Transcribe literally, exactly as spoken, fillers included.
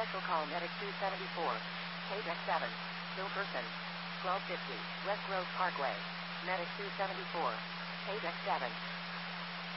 Special call Medic two seventy-four. K-Deck seven. Bill Person. twelve fifty. West Grove Parkway. Medic two seventy-four. K-Deck seven.